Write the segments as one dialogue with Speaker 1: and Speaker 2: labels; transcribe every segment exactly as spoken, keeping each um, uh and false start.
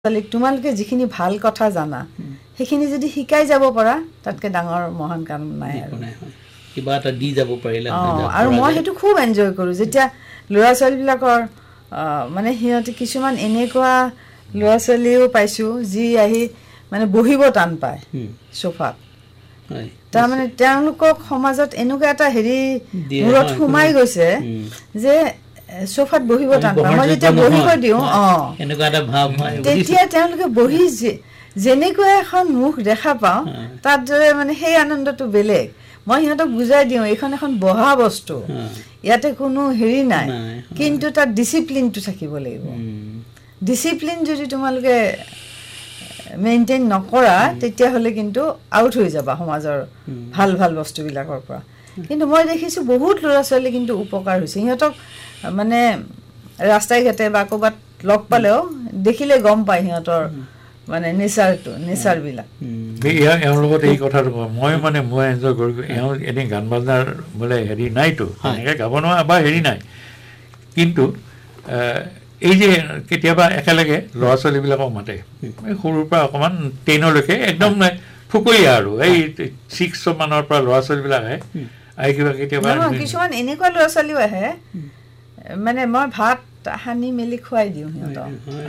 Speaker 1: তালিক তোমালকে যিখিনি ভাল কথা জানা সেইখিনি যদি শিকাই যাব পাৰা তাতকে ডাঙৰ মহান কাম নাই আৰু
Speaker 2: কিবা এটা দি যাব পাৰিলে
Speaker 1: আৰু মই হেতু খুব এনজয় কৰো যেতিয়া লৰা ছোৱালীবিলাকৰ মানে হিয়তি কিছুমান এনেকুৱা লৰা ছোৱালীও পাইছো যি আহি মানে বহিব টান পায় সোফাত তাৰ মানে তেওঁলোকক সমাজত এনেকুৱা এটা হেৰি মূৰত সোমাই গৈছে যে সোফাত বহিব টান পায় মই যেতিয়া বহিব দিও অ
Speaker 2: এনেকুৱা এটা ভাৱ হয়
Speaker 1: তেতিয়া তেওঁলোকে বহি যেনেকৈ এখন মুখ দেখা পাও তাত দৰে মানে সেই আনন্দটো বেলেগ মই হিহঁতক বুজাই দিও এইখন এখন বহা বস্তু ইয়াতে কোনো হেৰি নাই কিন্তু তাত ডিসিপ্লিনটো থাকিব লাগিব ডিসিপ্লিন যদি তোমালোকে মেইনটেইন নকৰা তেতিয়া হলে কিন্তু আউট হৈ যাবা সমাজৰ ভাল ভাল বস্তুবিলাকৰ পৰা কিন্তু মই দেখিছো বহুত লৰা ছোৱালী কিন্তু উপকাৰ হৈছে হিহঁতক মানে ৰাস্তাই ঘাটে বা ক'বাত লগ পালেও দেখিলে গম পায় হিহঁতৰ মানে নেচাৰটো নেচাৰ বিলাক
Speaker 3: ইয়া এওঁৰ লগত এই কথাটো মই মানে মই এনজয় কৰি এওঁ এনে গান বাজনাৰ বোলে হেৰি নাইতো এনেকৈ গাব নোৱাৰা বা হেৰি নাই কিন্তু এই যে কেতিয়াবা একেলগে ল'ৰা ছোৱালীবিলাকক মাতে সৰুৰ পৰা অকণমান টেনলৈকে একদম ফুকলীয়া আৰু এই ছিক্স মানৰ পৰা ল'ৰা ছোৱালীবিলাক আহে আহি কিবা কেতিয়াবা
Speaker 1: কিছুমান এনেকুৱা ল'ৰা ছোৱালীও আহে মানে মই ভাত হানি মেলি খুৱাই দিওঁ সিহঁতক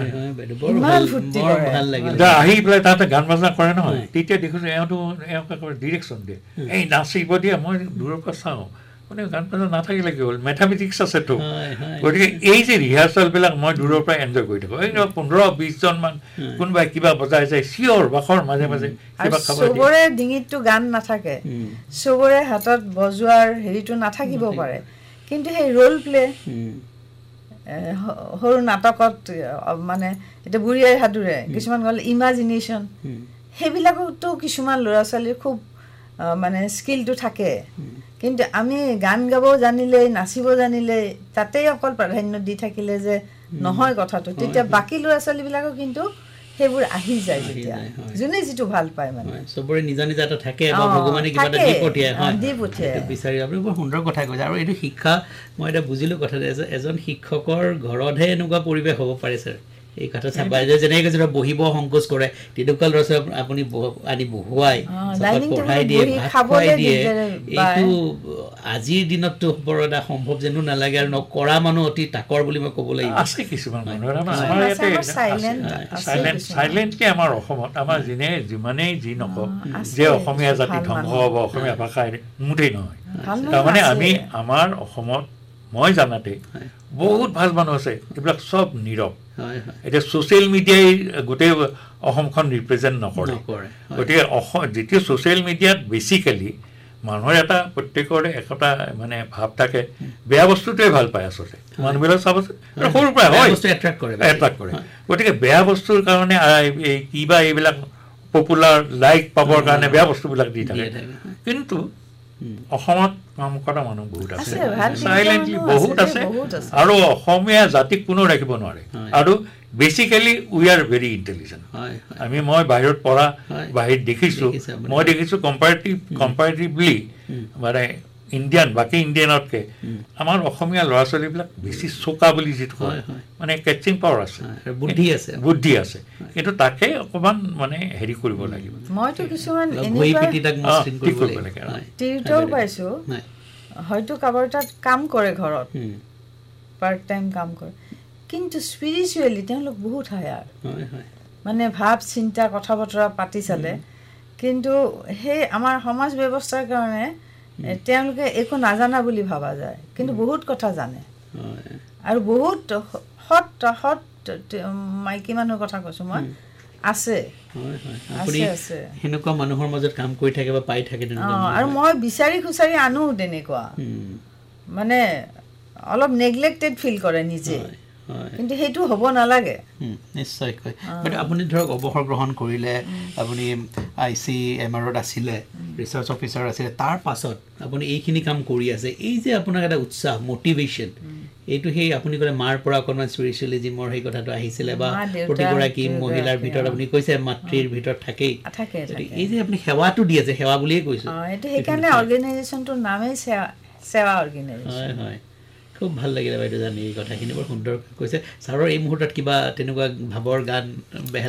Speaker 3: আহি পেলাই তাতে গান বাজনা কৰে নহয় তেতিয়া দেখিছো এওঁতো এওঁক ডিৰেকশ্যন দিয়ে এই নাচিব দিয়ে মই দূৰৰ পৰা চাওঁ মানে গান বাজনা নাথাকিলে কি হ'ল মেথামেটিক্স আছেতো গতিকে এই যে ৰিহাৰ্চেলবিলাক মই দূৰৰ পৰা এনজয় কৰি থাকোঁ এই পোন্ধৰ বিশজনমান কোনোবাই কিবা বজাই যায় চিঞৰ বাখৰ মাজে মাজে কিবা খাব
Speaker 1: চবৰে ডিঙিতটো গান নাথাকে চবৰে হাতত বজোৱাৰ হেৰিটো নাথাকিব পাৰে কিন্তু সেই ৰোল প্লে সৰু নাটকত মানে এটা বুঢ়ী আইৰ সাধুৰে কিছুমান গ'ল ইমাজিনেশ্যন সেইবিলাকতো কিছুমান ল'ৰা ছোৱালীৰ খুব মানে স্কিলটো থাকে কিন্তু আমি গান গাব জানিলে নাচিব জানিলে তাতেই অকল প্ৰাধান্য দি থাকিলে যে নহয় কথাটো তেতিয়া বাকী ল'ৰা ছোৱালীবিলাকো কিন্তু সেইবোৰ আহি যায় যেতিয়া যোনে যিটো ভাল পায় মানে
Speaker 2: চবৰে নিজা নিজা এটা থাকে বা ভগৱানে কিবা এটা দি পঠিয়ায় হয়
Speaker 1: দি পঠিয়ায়
Speaker 2: বিচাৰি আপুনি বৰ সুন্দৰ কথা কৈছে আৰু এইটো শিক্ষা মই এটা বুজিলোঁ কথাটো এজন শিক্ষকৰ ঘৰতহে এনেকুৱা পৰিৱেশ হ'ব পাৰে ছাৰ এই কথা চাবা যে যেনেকৈ কৈছে বহিব সংকোচ কৰে তেনেকুৱা ল'ৰা ছোৱালী আপুনি আনি বহুৱাই পঢ়াই দিয়ে ভাত খুৱাই দিয়ে এইটো আজিৰ দিনততো বৰ এটা সম্ভৱ যেনো নালাগে আৰু নকৰা মানুহ অতি তাকৰ বুলি মই ক'ব লাগিব
Speaker 3: আছে কিছুমান মানুহ আমাৰ ইয়াতে চাইলেণ্টলি আমাৰ অসমত আমাৰ যিনে যিমানেই যি নকওঁ যে অসমীয়া জাতি ধ্বংস হ'ব অসমীয়া ভাষা মুঠেই নহয় তাৰমানে আমি আমাৰ অসমত মই জানাতে বহুত ভাল মানুহ আছে এইবিলাক চব নীৰৱ এতিয়া ছ'চিয়েল মিডিয়াই গোটেই অসমখন ৰিপ্ৰেজেণ্ট নকৰে গতিকে অসম যেতিয়া ছ'চিয়েল মিডিয়াত বেচিকেলি মানুহৰ এটা প্ৰত্যেকৰে একতা মানে ভাৱ থাকে বেয়া বস্তুটোৱে ভাল পায় আচলতে মানুহবিলাক চাবচোন সৰুৰ পৰা হয়
Speaker 2: এট্ৰেক্ট কৰে
Speaker 3: এট্ৰেক্ট কৰে গতিকে বেয়া বস্তুৰ কাৰণে কিবা এইবিলাক পপুলাৰ লাইক পাবৰ কাৰণে বেয়া বস্তুবিলাক দি থাকে কিন্তু অসমত কাম কৰা মানুহ বহুত আছে চাইলেণ্টলি বহুত আছে আৰু অসমীয়া জাতিক কোনো ৰাখিব নোৱাৰে আৰু basically we are very intelligent আমি মই বাহিৰত পঢ়া বাহিৰত দেখিছোঁ মই দেখিছোঁ কম্পাৰেটিভ কম্পাৰেটিভলি মানে ইণ্ডিয়ান বাকী ইণ্ডিয়ানতকৈ আমাৰ অসমীয়া ল'ৰা ছোৱালীবিলাক বেছি চোকা বুলি যিটো কয় মানে কেটচিং পাৱাৰ আছে
Speaker 2: বুদ্ধি আছে
Speaker 3: বুদ্ধি আছে কিন্তু তাকে অকণমান মানে হেৰি কৰিব লাগিব
Speaker 1: মইতো কিছুমান টিউটৰ পাইছোঁ হয়তো কাৰোবাৰ তাত কাম কৰে ঘৰত পাৰ্ট টাইম কাম কৰে কিন্তু স্পিৰিচুৱেলি তেওঁলোক বহুত হায়াৰ মানে ভাৱ চিন্তা কথা বতৰা পাতি চালে কিন্তু সেই আমাৰ সমাজ ব্যৱস্থাৰ কাৰণে তেওঁলোকে একো নাজানা বুলি ভাবা যায় কিন্তু বহুত কথা জানে আৰু বহুত সৎ সৎ মাইকী মানুহৰ কথা কৈছোঁ মই আছে
Speaker 2: সেনেকুৱা মানুহৰ মাজত কাম কৰি থাকে বা পাই থাকে
Speaker 1: আৰু মই বিচাৰি খুচাৰি আনো তেনেকুৱা মানে অলপ নেগলেক্টেড ফিল কৰে নিজে কিন্তু সেইটো হ'ব নালাগে
Speaker 2: নিশ্চয়কৈ আপুনি ধৰক অৱসৰ গ্ৰহণ কৰিলে আপুনি আই চি এম আৰত আছিলে ৰিচাৰ্চ অফিচাৰ আছিলে তাৰ পাছত আপুনি এইখিনি কাম কৰি আছে এই যে আপোনাক এটা উৎসাহ মটিভেশ্যন এইটো সেই আপুনি ক'লে মাৰ পৰা অকণমান স্পিৰিচুৱেলিজিমৰ সেই কথাটো আহিছিলে বা প্ৰতিগৰাকী মহিলাৰ ভিতৰত আপুনি কৈছে মাতৃৰ ভিতৰত থাকেই এই যে আপুনি সেৱাটো দি আছে সেৱা বুলিয়ে কৈছোঁ
Speaker 1: সেইকাৰণে অৰ্গেনাইজেশ্যনটোৰ নামেই সেৱা অৰ্গেনাইজেশ্যন
Speaker 2: হয় হয় খুব ভাল লাগিলে বাইদেউ জানি এই কথাখিনি বৰ সুন্দৰ কৈছে ছাৰৰ এই মুহূৰ্তত কিবা তেনেকুৱা ভাৱৰ গান বেহেলা